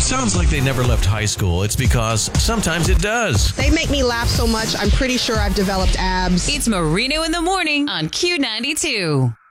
sounds like they never left high school, it's because sometimes it does. They make me laugh so much, I'm pretty sure I've developed abs. It's Marino in the Morning on Q92.